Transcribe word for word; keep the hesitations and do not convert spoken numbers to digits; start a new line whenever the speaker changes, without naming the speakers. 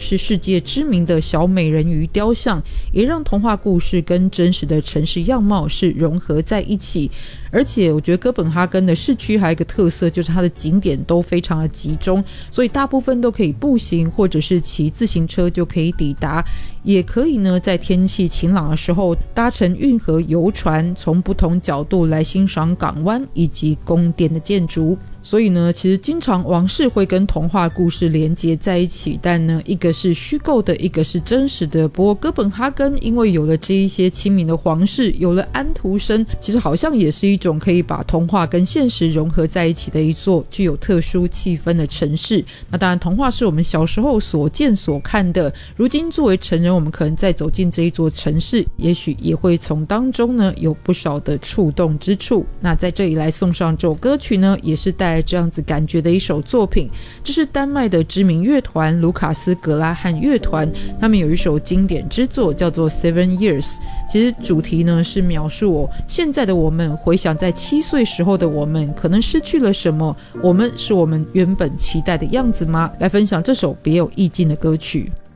是世界知名的小美人鱼雕像，也让童话故事跟真实的城市样貌是融合在一起。而且我觉得哥本哈根的市区还有一个特色，就是它的景点都非常的集中，所以大部分都可以步行或者是骑自行车就可以抵达，也可以呢在天气晴朗的时候搭乘运河游船，从不同角度来欣赏港湾以及宫殿的建筑。所以呢，其实经常王室会跟童话故事连接在一起，但呢一个是虚构的，一个是真实的。不过哥本哈根因为有了这一些亲民的皇室，有了安徒生，其实好像也是一种可以把童话跟现实融合在一起的一座具有特殊气氛的城市。那当然童话是我们小时候所见所看的，如今作为成人，我们可能再走进这一座城市，也许也会从当中呢有不少的触动之处。那在这里来送上这首歌曲呢，也是带来这样子感觉的一首作品，这是丹麦的知名乐团卢卡斯格拉汉乐团，他们有一首经典之作叫做 Seven Years。 其实主题呢是描述哦，现在的我们回想在七岁时候的我们可能失去了什么，我们是我们原本期待的样子吗？来分享这首别有意境的歌曲。